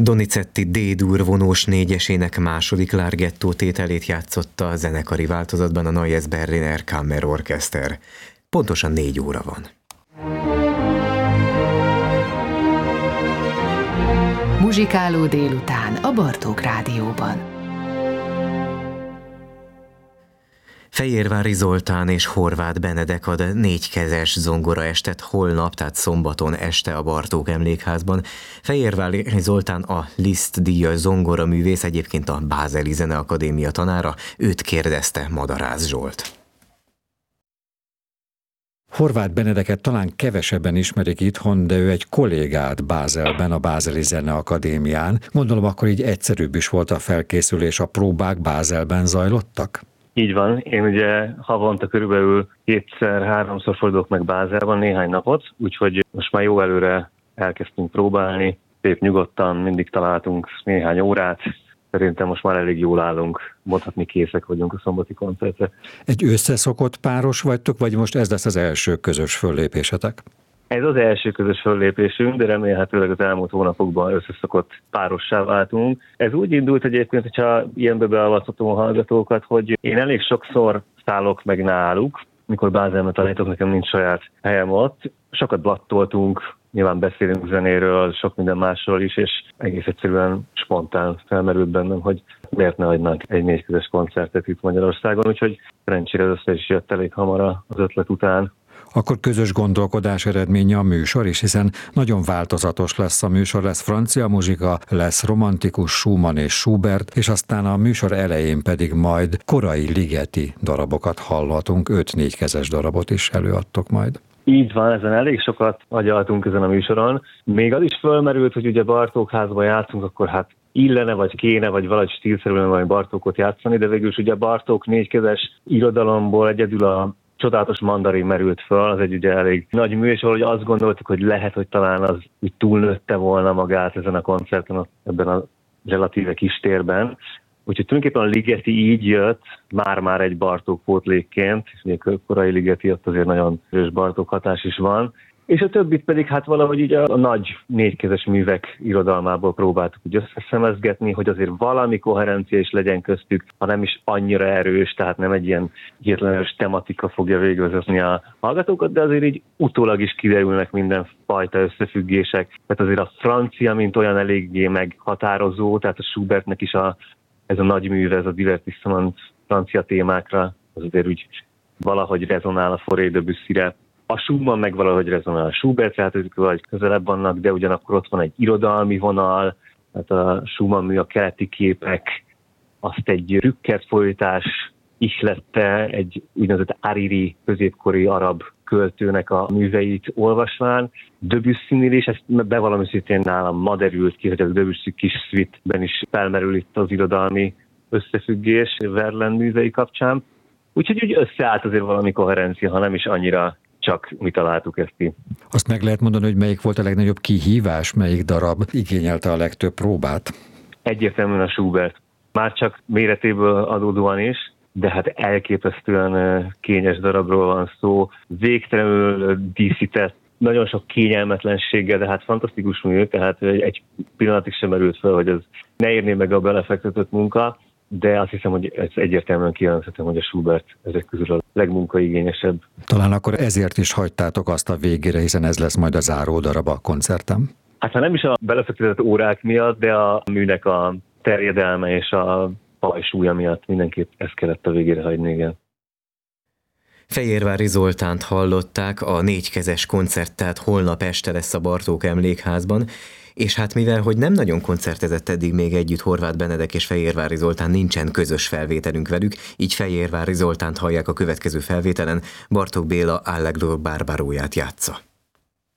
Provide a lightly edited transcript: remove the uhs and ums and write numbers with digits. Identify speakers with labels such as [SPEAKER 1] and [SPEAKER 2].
[SPEAKER 1] Donizetti D-dur vonós négyesének második larghettó tételét játszotta a zenekari változatban a Neues Berliner Kammerorchester. Pontosan 4 óra van.
[SPEAKER 2] Muzsikáló délután a Bartók Rádióban.
[SPEAKER 1] Fejérvári Zoltán és Horváth Benedek ad 4-kezes zongoraestet holnap, tehát szombaton este a Bartók Emlékházban. Fejérvári Zoltán a Liszt díjas zongoraművész, egyébként a Bázeli Zeneakadémia tanára, őt kérdezte Madarász Zsolt.
[SPEAKER 3] Horváth Benedeket talán kevesebben ismerik itthon, de ő egy kollégát Bázelben, a Bázeli Zeneakadémián. Gondolom akkor így egyszerűbb is volt a felkészülés, a próbák Bázelben zajlottak?
[SPEAKER 4] Így van, én ugye havonta körülbelül 2-3-szor fordulok meg Bázelban néhány napot, úgyhogy most már jó előre elkezdtünk próbálni, szép nyugodtan, mindig találtunk néhány órát, szerintem most már elég jól állunk, mondhatni készek vagyunk a szombati koncertre.
[SPEAKER 3] Egy összeszokott páros vagytok, vagy most ez lesz az első közös föllépésetek?
[SPEAKER 4] Ez az első közös föllépésünk, de remélhetőleg az elmúlt hónapokban összeszokott párossá váltunk. Ez úgy indult egyébként, hogyha ilyenbe beavathatom a hallgatókat, hogy én elég sokszor szállok meg náluk, mikor Bázelben tanítok, nekem nincs saját helyem ott. Sokat blattoltunk, nyilván beszélünk zenéről, sok minden másról is, és egész egyszerűen spontán felmerült bennem, hogy miért ne hagynánk egy 4 közös koncertet itt Magyarországon, úgyhogy szerencsére össze is jött elég hamar az ötlet után.
[SPEAKER 3] Akkor közös gondolkodás eredménye a műsor is, hiszen nagyon változatos lesz a műsor, lesz francia muzsika, lesz romantikus Schumann és Schubert, és aztán a műsor elején pedig majd korai Ligeti darabokat hallhatunk, 5 4-kezes darabot is előadtok majd.
[SPEAKER 4] Így van, ezen elég sokat agyaltunk ezen a műsoron. Még az is fölmerült, hogy ugye Bartókházban játszunk, akkor hát illene, vagy kéne, vagy valahogy stílszerűen valami Bartókot játszani, de végül is ugye a Bartók 4-kezes irodalomból egyedül a Csodálatos Mandarin merült föl, az egy ugye elég nagy mű, és valahogy azt gondoltuk, hogy lehet, hogy talán az úgy túlnőtte volna magát ezen a koncerten, ebben a relatíve kis térben. Úgyhogy tulajdonképpen a Ligeti így jött, már egy Bartók pótlékként, és még korai Ligeti, ott azért nagyon erős Bartók hatás is van. És a többit pedig hát valahogy így a nagy 4-kezes művek irodalmából próbáltuk úgy összeszemezgetni, hogy azért valami koherencia is legyen köztük, ha nem is annyira erős, tehát nem egy ilyen hihetetlenes tematika fogja végigvezetni a hallgatókat, de azért így utólag is kiderülnek mindenfajta összefüggések. Tehát azért a francia, mint olyan eléggé meghatározó, tehát a Schubertnek is ez a nagy műve, ez a divertissement francia témákra, az azért úgy valahogy rezonál a Forêt de Bussy-re. A Schumann meg valahogy rezonál a Schubert, tehát ők valahogy közelebb vannak, de ugyanakkor ott van egy irodalmi vonal, tehát a Schumann mű, a keleti képek, azt egy Rückert folytás ihlette, egy úgynevezett Hariri középkori arab költőnek a műveit olvasván. Debussy-nél is, ezt bevallom őszintén nálam ma derült ki, hogy a Debussy kis suite-ben is felmerül itt az irodalmi összefüggés Verlaine művei kapcsán. Úgyhogy úgy összeállt azért valami koherencia, ha nem is annyira csak mi találtuk ezt ki.
[SPEAKER 3] Azt meg lehet mondani, hogy melyik volt a legnagyobb kihívás, melyik darab igényelte a legtöbb próbát?
[SPEAKER 4] Egyértelműen a Schubert. Már csak méretéből adódóan is, de hát elképesztően kényes darabról van szó. Végtelenül díszített, nagyon sok kényelmetlenséggel, de hát fantasztikus mű, tehát egy pillanatig sem merült fel, hogy ez ne érné meg a belefektetett munka, de azt hiszem, hogy ez egyértelműen kijelenthetem, hogy a Schubert ezek közül a legmunkaigényesebb.
[SPEAKER 3] Talán akkor ezért is hagytátok azt a végére, hiszen ez lesz majd a záró darab a koncertem.
[SPEAKER 4] Hát ha nem is a belefektetett órák miatt, de a műnek a terjedelme és a pajsúlya miatt mindenképp ezt kellett a végére hagyni, igen.
[SPEAKER 1] Fejérvári Zoltánt hallották, a 4-kezes koncert, tehát holnap este lesz a Bartók Emlékházban, és hát mivel, hogy nem nagyon koncertezett eddig még együtt Horváth Benedek és Fejérvári Zoltán, nincsen közös felvételünk velük, így Fejérvári Zoltánt hallják a következő felvételen, Bartók Béla Allegro Barbaróját játsza.